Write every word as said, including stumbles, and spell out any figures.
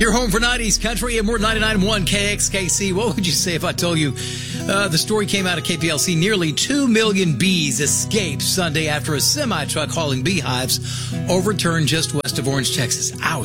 You're home for nineties country and more ninety-nine point one K X K C. What would you say if I told you uh, the story came out of K P L C? Nearly two million bees escaped Sunday after a semi-truck hauling beehives overturned just west of Orange, Texas. Ouch.